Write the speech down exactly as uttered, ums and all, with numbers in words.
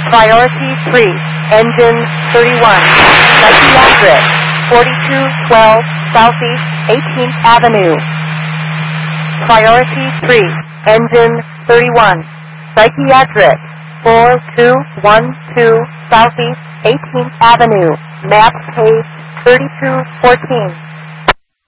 Priority three, engine thirty-one, psychiatric, forty-two twelve Southeast eighteenth Avenue. Priority three, engine thirty-one, psychiatric, four two one two Southeast eighteenth Avenue, map page thirty-two fourteen.